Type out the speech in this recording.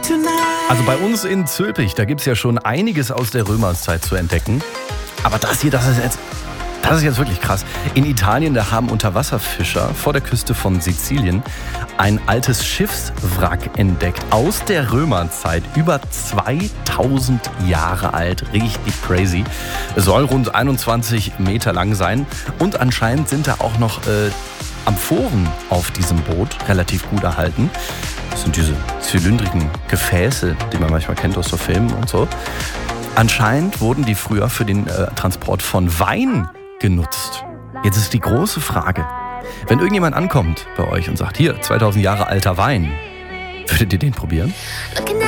Also bei uns in Zülpich, da gibt es ja schon einiges aus der Römerzeit zu entdecken. Aber das ist jetzt wirklich krass. In Italien, da haben Unterwasserfischer vor der Küste von Sizilien ein altes Schiffswrack entdeckt aus der Römerzeit. Über 2000 Jahre alt. Richtig crazy. Es soll rund 21 Meter lang sein. Und anscheinend sind da auch noch Amphoren auf diesem Boot relativ gut erhalten. Das sind diese zylindrigen Gefäße, die man manchmal kennt aus so Filmen und so. Anscheinend wurden die früher für den Transport von Wein genutzt. Jetzt ist die große Frage, wenn irgendjemand ankommt bei euch und sagt, hier, 2000 Jahre alter Wein, würdet ihr den probieren?